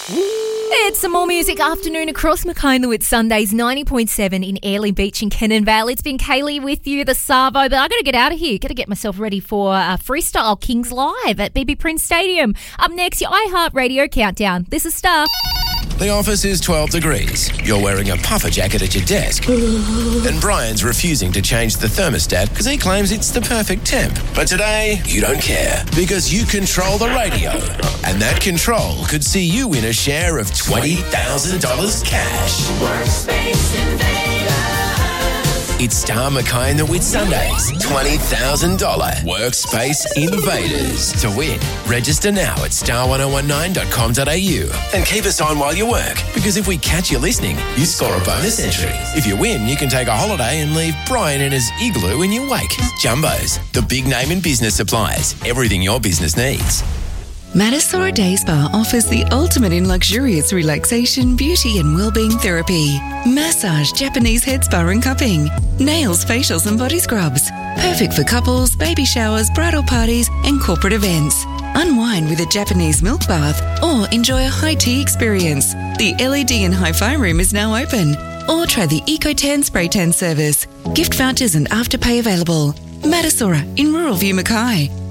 It's some more music afternoon across Mackay with Sundays 90.7 in Airlie Beach and Cannon It's been Kaylee with you, the Savo, but I got to get out of here. Got to get myself ready for Freestyle Kings Live at BB Prince Stadium. Up next, your iHeartRadio Countdown. This is Star. The office is 12 degrees. You're wearing a puffer jacket at your desk. And Brian's refusing to change the thermostat because he claims it's the perfect temp. But today, you don't care because you control the radio. And that control could see you win a share of $20,000 cash. Workspace Invaders. It's Star Mackay with Sundays. $20,000 Workspace Invaders. To win, register now at star1019.com.au and keep us on while you work, because if we catch you listening, you score a bonus entry. If you win, you can take a holiday and leave Brian in his igloo in your wake. Jumbos, the big name in business supplies. Everything your business needs. Matasora Day Spa offers the ultimate in luxurious relaxation, beauty and wellbeing therapy. Massage, Japanese head spa and cupping. Nails, facials and body scrubs. Perfect for couples, baby showers, bridal parties and corporate events. Unwind with a Japanese milk bath or enjoy a high tea experience. The LED and hi-fi room is now open. Or try the EcoTan spray tan service. Gift vouchers and afterpay available. Matasora in Rural View, Mackay.